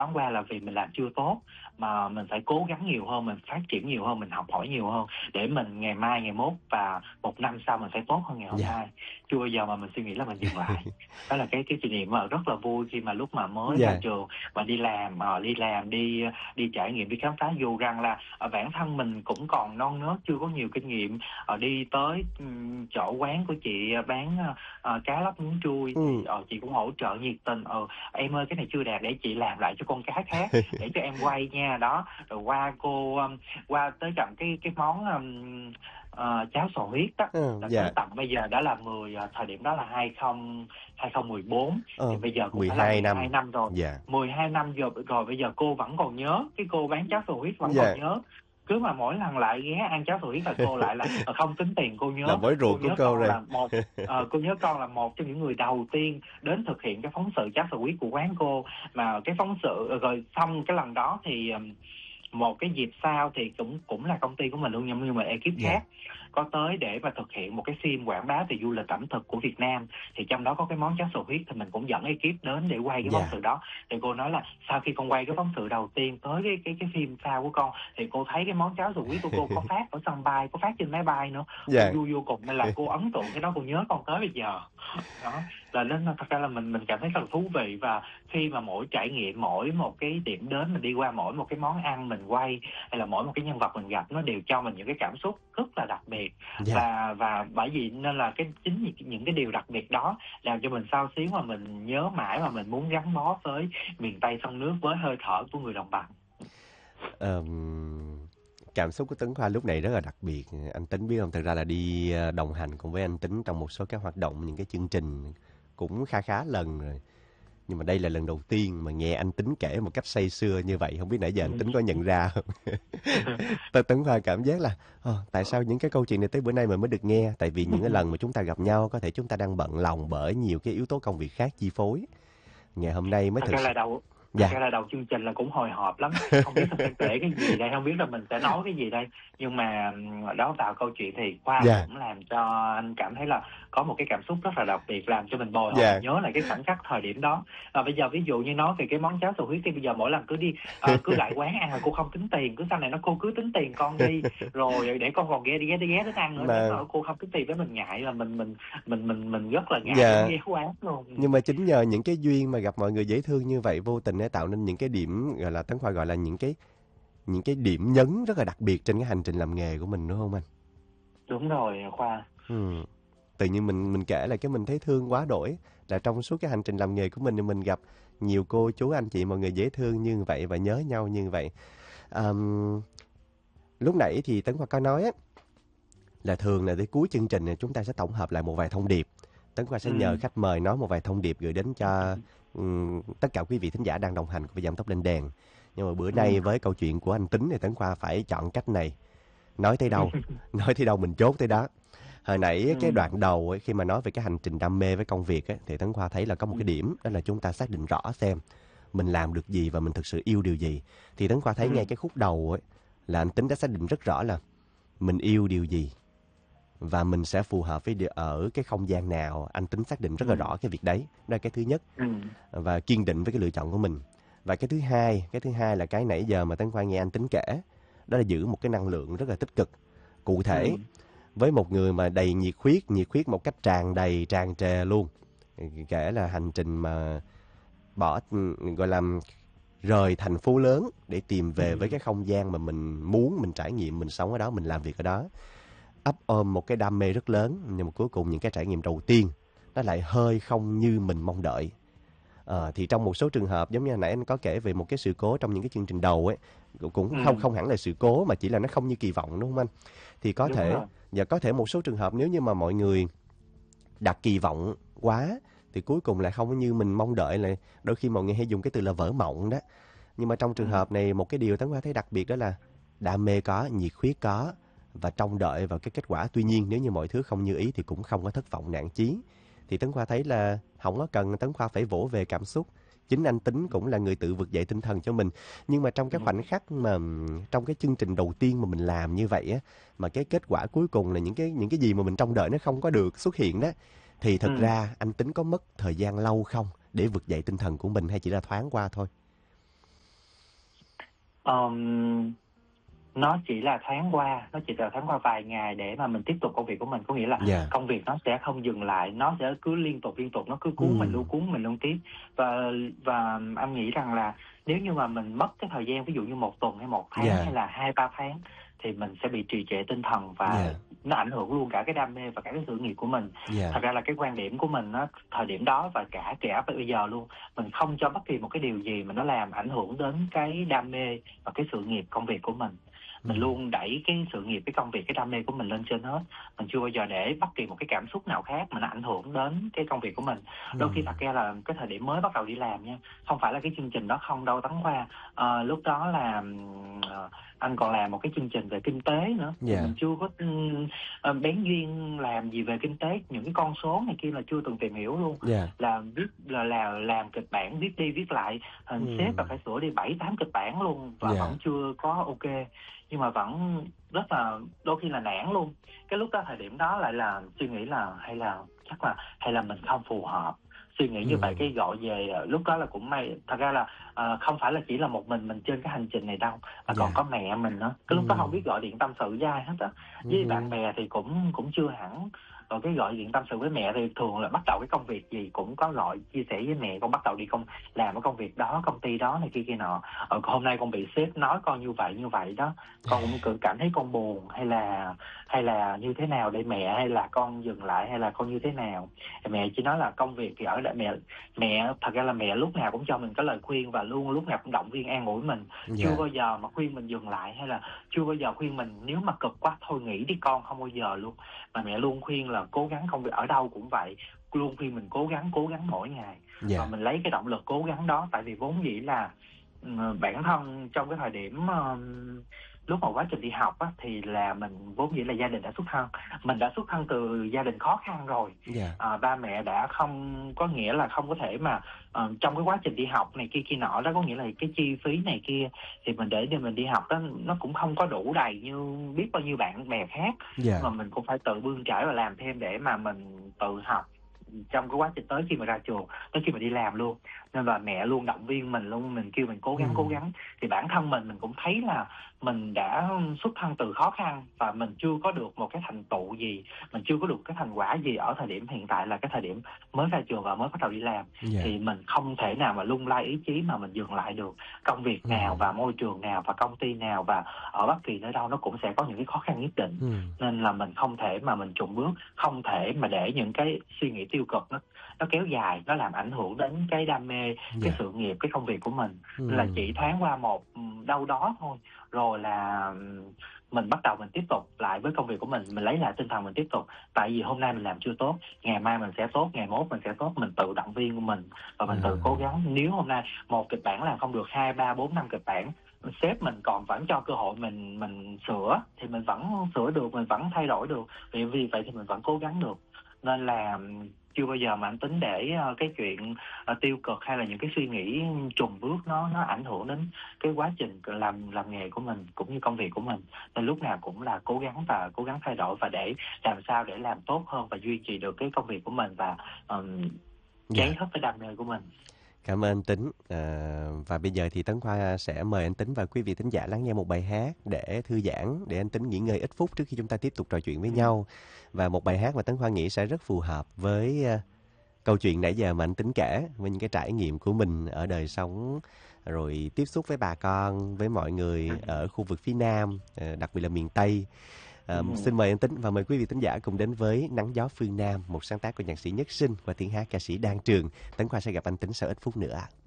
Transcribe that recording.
thoáng qua là vì mình làm chưa tốt, mà mình phải cố gắng nhiều hơn, mình phát triển nhiều hơn, mình học hỏi nhiều hơn để mình ngày mai, ngày mốt và 1 năm sau mình phải tốt hơn ngày hôm Dạ. nay. Chưa bao giờ mà mình suy nghĩ là mình dừng lại. Đó là cái kỷ niệm mà rất là vui khi mà lúc mà mới ra Dạ. trường và đi trải nghiệm, đi khám phá, dù rằng là, bản thân mình cũng còn non nớt, chưa có nhiều kinh nghiệm. Đi tới, chỗ quán của chị, bán, cá lóc nướng trui thì, Ừm. chị cũng hỗ trợ nhiệt tình: "Em ơi, cái này chưa đạt để chị làm lại cho con cá khác, để cho em quay nha." Đó, rồi qua tới tận cái món, cháo sò huyết đó, là tới Dạ. tận bây giờ đã là thời điểm đó là 2014, thì Ờ, bây giờ cũng phải là 12 12 năm. năm rồi. Dạ. 12 năm rồi bây giờ cô vẫn còn nhớ, cái cô bán cháo sò huyết vẫn còn Dạ. nhớ. Cứ mà mỗi lần lại ghé ăn cháo sò huyết là cô lại là, không tính tiền, Là mối cô ruột của nhớ cô con rồi. là một cô nhớ con là một trong những người đầu tiên đến thực hiện cái phóng sự cháo sò huyết của quán cô. Mà cái phóng sự rồi xong cái lần đó thì, một cái dịp sau thì cũng cũng là công ty của mình luôn, nhưng mà ekip Dạ. khác có tới để mà thực hiện một cái phim quảng bá về du lịch ẩm thực của Việt Nam. Thì trong đó có cái món cháo sò huyết, thì mình cũng dẫn ekip đến để quay cái phóng Dạ. sự đó. Thì cô nói là sau khi con quay cái phóng sự đầu tiên tới cái phim sau của con, thì cô thấy cái món cháo sò huyết của cô có phát ở sân bay, có phát trên máy bay nữa. Cô Dạ. vui vô cùng, nên là cô ấn tượng cái đó, cô nhớ con tới bây giờ. Đó, là nên là thật ra là mình cảm thấy rất là thú vị. Và khi mà mỗi trải nghiệm, mỗi một cái điểm đến mình đi qua, mỗi một cái món ăn mình quay, hay là mỗi một cái nhân vật mình gặp, nó đều cho mình những cái cảm xúc rất là đặc biệt. Dạ. Và bởi vì nên là chính những cái điều đặc biệt đó làm cho mình xao xuyến, mà mình nhớ mãi, mà mình muốn gắn bó với miền Tây sông nước, với hơi thở của người đồng bằng. Cảm xúc của Tấn Khoa lúc này rất là đặc biệt. Anh Tính biết không? Thực ra là đi đồng hành cùng với anh Tính trong một số các hoạt động, những cái chương trình cũng khá khá lần rồi. Nhưng mà đây là lần đầu tiên mà nghe anh Tính kể một cách say sưa như vậy. Không biết nãy giờ anh Tính có nhận ra không? Tấn Khoa cảm giác là tại sao những cái câu chuyện này tới bữa nay mình mới được nghe? Tại vì những cái lần mà chúng ta gặp nhau, có thể chúng ta đang bận lòng bởi nhiều cái yếu tố công việc khác chi phối. Ngày hôm nay mới Thật thực ra sự. là đầu Thật Dạ. ra là đầu chương trình là cũng hồi hộp lắm, không biết là sẽ kể cái gì đây, không biết là mình sẽ nói cái gì đây. Nhưng mà, đó, vào câu chuyện thì Khoa Dạ. cũng làm cho anh cảm thấy là có một cái cảm xúc rất là đặc biệt, làm cho mình bồi hồi, mình Dạ. nhớ lại cái khoảnh khắc thời điểm đó. Bây giờ ví dụ như nói về cái món cháo sò huyết, thì bây giờ mỗi lần cứ lại quán ăn là cô không tính tiền, cứ sau này cô cứ tính tiền con đi, rồi để con còn ghé đến ăn nữa. Nếu Mà mà cô không tính tiền với mình ngại, là mình rất là ngại đến dạ. ghé quán luôn. Nhưng mà chính nhờ những cái duyên mà gặp mọi người dễ thương như vậy, vô tình để tạo nên những cái điểm, gọi là Tấn Khoa gọi là những cái điểm nhấn rất là đặc biệt trên cái hành trình làm nghề của mình, đúng không anh? Đúng rồi Khoa. Tự nhiên mình kể lại cái mình thấy thương quá đổi, là trong suốt cái hành trình làm nghề của mình thì mình gặp nhiều cô chú anh chị mọi người dễ thương như vậy và nhớ nhau như vậy. Lúc nãy thì Tấn Khoa có nói á, là thường là tới cuối chương trình này chúng ta sẽ tổng hợp lại một vài thông điệp. Tấn Khoa sẽ nhờ khách mời nói một vài thông điệp gửi đến cho tất cả quý vị thính giả đang đồng hành với Giảm Tốc Lên Đèn. Nhưng mà bữa nay với câu chuyện của anh Tính thì Tấn Khoa phải chọn cách này. Nói tới đâu, nói tới đâu mình chốt tới đó. Hồi nãy cái đoạn đầu ấy, khi mà nói về cái hành trình đam mê với công việc ấy, thì Tấn Khoa thấy là có một cái điểm, đó là chúng ta xác định rõ xem mình làm được gì và mình thực sự yêu điều gì. Thì Tấn Khoa thấy ngay cái khúc đầu ấy, là anh Tính đã xác định rất rõ là mình yêu điều gì và mình sẽ phù hợp với ở cái không gian nào. Anh Tính xác định rất là rõ cái việc đấy. Đó là cái thứ nhất. Và kiên định với cái lựa chọn của mình. Và cái thứ hai là cái nãy giờ mà Tấn Khoa nghe anh Tính kể, đó là giữ một cái năng lượng rất là tích cực. Cụ thể, với một người mà đầy nhiệt huyết một cách tràn đầy, tràn trề luôn. Kể là hành trình mà gọi là rời thành phố lớn để tìm về với cái không gian mà mình muốn, mình trải nghiệm, mình sống ở đó, mình làm việc ở đó. Ấp ôm một cái đam mê rất lớn, nhưng mà cuối cùng những cái trải nghiệm đầu tiên nó lại hơi không như mình mong đợi. Thì trong một số trường hợp, giống như hồi nãy anh có kể về một cái sự cố trong những cái chương trình đầu ấy, cũng không hẳn là sự cố mà chỉ là nó không như kỳ vọng, đúng không anh? Thì có thể một số trường hợp nếu như mà mọi người đặt kỳ vọng quá thì cuối cùng lại không như mình mong đợi, là đôi khi mọi người hay dùng cái từ là vỡ mộng đó. Nhưng mà trong trường hợp này, một cái điều Tấn Khoa thấy đặc biệt đó là đam mê có, nhiệt huyết có và trông đợi vào cái kết quả. Tuy nhiên nếu như mọi thứ không như ý thì cũng không có thất vọng nản chí. Thì Tấn Khoa thấy là không có cần Tấn Khoa phải vỗ về cảm xúc. Chính anh Tính cũng là người tự vực dậy tinh thần cho mình. Nhưng mà trong cái khoảnh khắc mà trong cái chương trình đầu tiên mà mình làm như vậy á, mà cái kết quả cuối cùng là những cái gì mà mình trông đợi nó không có được xuất hiện đó, thì thật ra anh Tính có mất thời gian lâu không để vực dậy tinh thần của mình, hay chỉ là thoáng qua thôi? Ờm, nó chỉ là thoáng qua vài ngày để mà mình tiếp tục công việc của mình. Có nghĩa là Dạ. công việc nó sẽ không dừng lại, nó sẽ cứ liên tục, nó cứ cuốn mình luôn tiếp. Và anh nghĩ rằng là nếu như mà mình mất cái thời gian, ví dụ như 1 tuần hay 1 tháng Dạ. hay là 2-3 tháng, thì mình sẽ bị trì trệ tinh thần và Dạ. nó ảnh hưởng luôn cả cái đam mê và cả cái sự nghiệp của mình. Dạ. Thật ra là cái quan điểm của mình á, thời điểm đó và cả bây giờ luôn, mình không cho bất kỳ một cái điều gì mà nó làm ảnh hưởng đến cái đam mê và cái sự nghiệp công việc của mình. Mình luôn đẩy cái sự nghiệp, cái công việc, cái đam mê của mình lên trên hết. Mình chưa bao giờ để bất kỳ một cái cảm xúc nào khác mà nó ảnh hưởng đến cái công việc của mình. Đôi khi thật ra là cái thời điểm mới bắt đầu đi làm nha, không phải là cái chương trình đó không đâu Tấn Khoa. Lúc đó là anh còn làm một cái chương trình về kinh tế nữa. Thì Dạ. mình chưa có bén duyên làm gì về kinh tế, những cái con số này kia là chưa từng tìm hiểu luôn. Dạ. Làm kịch bản, viết đi viết lại, sếp là phải sửa đi 7-8 kịch bản luôn và Dạ. vẫn chưa có ok. Nhưng mà vẫn rất là đôi khi là nản luôn. Cái lúc đó, thời điểm đó lại là suy nghĩ là hay là mình không phù hợp. Suy nghĩ như vậy, cái gọi về lúc đó là cũng may. Thật ra là không phải là chỉ là một mình trên cái hành trình này đâu, mà còn Dạ. có mẹ mình nữa. Cái lúc đó không biết gọi điện tâm sự với ai hết á. Với bạn bè thì cũng chưa hẳn. Rồi cái gọi điện tâm sự với mẹ thì thường là bắt đầu cái công việc gì cũng có gọi chia sẻ với mẹ, con bắt đầu đi làm cái công việc đó, công ty đó này kia nọ. Hôm nay con bị sếp nói con như vậy đó, con cũng cảm thấy con buồn hay là như thế nào để mẹ, hay là con dừng lại, hay là con như thế nào. Thì mẹ chỉ nói là công việc thì ở đây mẹ thật ra là mẹ lúc nào cũng cho mình cái lời khuyên và luôn lúc nào cũng động viên an ủi mình. Dạ. Chưa bao giờ mà khuyên mình dừng lại, hay là chưa bao giờ khuyên mình nếu mà cực quá thôi nghỉ đi con, không bao giờ luôn. Mà mẹ luôn khuyên là cố gắng, công việc ở đâu cũng vậy, luôn khuyên mình cố gắng mỗi ngày. Dạ. Và mình lấy cái động lực cố gắng đó, tại vì vốn dĩ là bản thân trong cái thời điểm lúc mà quá trình đi học á, thì là mình vốn dĩ là gia đình đã xuất thân. Mình đã xuất thân từ gia đình khó khăn rồi. Dạ. Ba mẹ đã không có nghĩa là không có thể mà trong cái quá trình đi học này kia nọ đó, có nghĩa là cái chi phí này kia thì mình để mình đi học đó, nó cũng không có đủ đầy như biết bao nhiêu bạn bè khác. Dạ. Mà mình cũng phải tự bươn chải và làm thêm để mà mình tự học trong cái quá trình tới khi mà ra trường, tới khi mà đi làm luôn. Nên là mẹ luôn động viên mình luôn, mình kêu mình cố gắng. Thì bản thân mình cũng thấy là mình đã xuất thân từ khó khăn và mình chưa có được một cái thành tựu gì, mình chưa có được cái thành quả gì ở thời điểm hiện tại là cái thời điểm mới ra trường và mới bắt đầu đi làm. Dạ. Thì mình không thể nào mà lung lay ý chí mà mình dừng lại được. Công việc nào và môi trường nào và công ty nào và ở bất kỳ nơi đâu nó cũng sẽ có những cái khó khăn nhất định. Nên là mình không thể mà mình chùn bước, không thể mà để những cái suy nghĩ tiêu cực nó kéo dài, nó làm ảnh hưởng đến cái đam mê, cái sự nghiệp, cái công việc của mình. Nên là chỉ thoáng qua một đâu đó thôi, rồi là mình bắt đầu mình tiếp tục lại với công việc của mình lấy lại tinh thần mình tiếp tục. Tại vì hôm nay mình làm chưa tốt, ngày mai mình sẽ tốt, ngày mốt mình sẽ tốt. Mình tự động viên của mình và mình tự cố gắng. Nếu hôm nay một kịch bản làm không được, 2, 3, 4, 5 kịch bản, sếp mình còn vẫn cho cơ hội mình sửa thì mình vẫn sửa được, mình vẫn thay đổi được. Vì vậy thì mình vẫn cố gắng được. Nên là chưa bao giờ mà anh tính để cái chuyện tiêu cực hay là những cái suy nghĩ chùn bước nó ảnh hưởng đến cái quá trình làm nghề của mình cũng như công việc của mình. Nên lúc nào cũng là cố gắng thay đổi và để làm sao để làm tốt hơn và duy trì được cái công việc của mình và cháy hết cái đam mê của mình. Cảm ơn anh Tính. Và bây giờ thì Tấn Khoa sẽ mời anh Tính và quý vị thính giả lắng nghe một bài hát để thư giãn, để anh Tính nghỉ ngơi ít phút trước khi chúng ta tiếp tục trò chuyện với nhau. Và một bài hát mà Tấn Khoa nghĩ sẽ rất phù hợp với câu chuyện nãy giờ mà anh Tính kể, với những cái trải nghiệm của mình ở đời sống, rồi tiếp xúc với bà con, với mọi người ở khu vực phía Nam, đặc biệt là miền Tây. Xin mời anh Tính và mời quý vị thính giả cùng đến với Nắng Gió Phương Nam, một sáng tác của nhạc sĩ Nhất Sinh và tiếng hát ca sĩ Đan Trường. Tấn Khoa sẽ gặp anh Tính sau ít phút nữa.